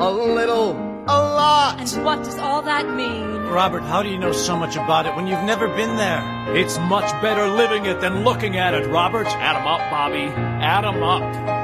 a little, a lot. And what does all that mean? Robert, how do you know so much about it when you've never been there? It's much better living it than looking at it, Robert. Add 'em up, Bobby. Add 'em up.